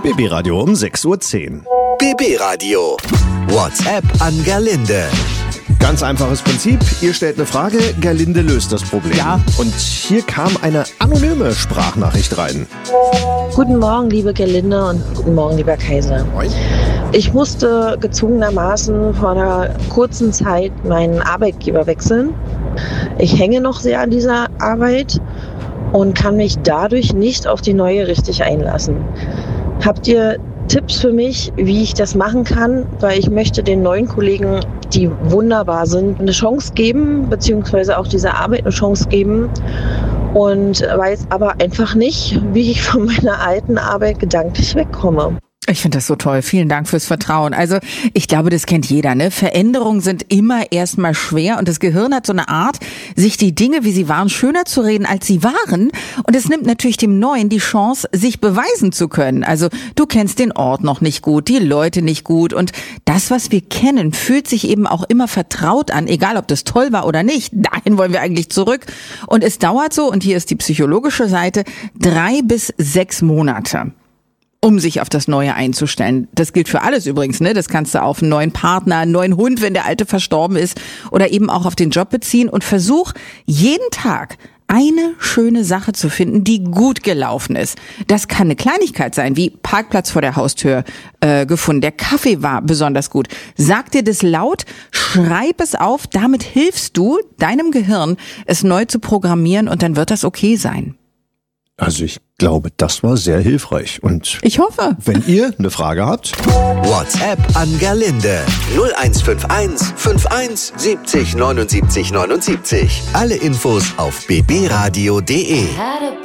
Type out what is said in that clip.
BB Radio um 6:10 Uhr. BB Radio. WhatsApp an Gerlinde. Ganz einfaches Prinzip. Ihr stellt eine Frage, Gerlinde löst das Problem. Ja. Und hier kam eine anonyme Sprachnachricht rein. Guten Morgen, liebe Gerlinde, und guten Morgen, lieber Kaiser. Moin. Ich musste gezwungenermaßen vor einer kurzen Zeit meinen Arbeitgeber wechseln. Ich hänge noch sehr an dieser Arbeit und kann mich dadurch nicht auf die neue richtig einlassen. Habt ihr Tipps für mich, wie ich das machen kann? Weil ich möchte den neuen Kollegen, die wunderbar sind, eine Chance geben, beziehungsweise auch dieser Arbeit eine Chance geben. Und weiß aber einfach nicht, wie ich von meiner alten Arbeit gedanklich wegkomme. Ich finde das so toll. Vielen Dank fürs Vertrauen. Also ich glaube, das kennt jeder, ne? Veränderungen sind immer erstmal schwer und das Gehirn hat so eine Art, sich die Dinge, wie sie waren, schöner zu reden, als sie waren. Und es nimmt natürlich dem Neuen die Chance, sich beweisen zu können. Also du kennst den Ort noch nicht gut, die Leute nicht gut und das, was wir kennen, fühlt sich eben auch immer vertraut an, egal ob das toll war oder nicht. Dahin wollen wir eigentlich zurück. Und es dauert so, und hier ist die psychologische Seite, 3 bis 6 Monate. Um sich auf das Neue einzustellen. Das gilt für alles übrigens, ne? Das kannst du auf einen neuen Partner, einen neuen Hund, wenn der alte verstorben ist, oder eben auch auf den Job beziehen, und versuch jeden Tag eine schöne Sache zu finden, die gut gelaufen ist. Das kann eine Kleinigkeit sein, wie Parkplatz vor der Haustür gefunden. Der Kaffee war besonders gut. Sag dir das laut, schreib es auf, damit hilfst du deinem Gehirn, es neu zu programmieren, und dann wird das okay sein. Also ich glaube, das war sehr hilfreich. Und ich hoffe. Wenn ihr eine Frage habt, WhatsApp an Gerlinde 0151 51 70 79 79. Alle Infos auf bbradio.de.